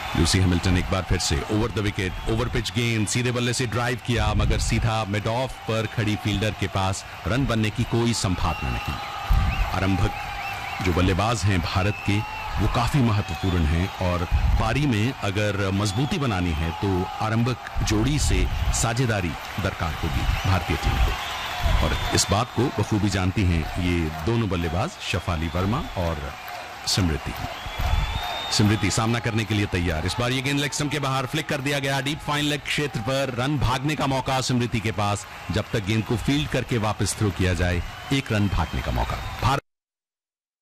Lucy Hamilton एक बार फिर से over the wicket, over pitch गेंद, सीधे बल्ले से ड्राइव किया मगर सीधा मिड ऑफ पर खड़ी फील्डर के पास रन बनने की कोई संभावना नहीं। आरंभक जो बल्लेबाज हैं भारत के वो काफी महत्वपूर्ण हैं और पारी में अगर मजबूती बनानी है तो आरंभक जोड़ी से साझेदारी दरकार होगी भारतीय टीम को, और इस बात को बखूबी जानती हैं ये दोनों बल्लेबाज शफाली वर्मा और स्मृति सामना करने के लिए तैयार। इस बार ये गेंद लेग स्टंप के बाहर फ्लिक कर दिया गया, डीप फाइन लेग क्षेत्र पर रन भागने का मौका स्मृति के पास, जब तक गेंद को फील्ड करके वापस थ्रो किया जाए एक रन भागने का मौका। भारत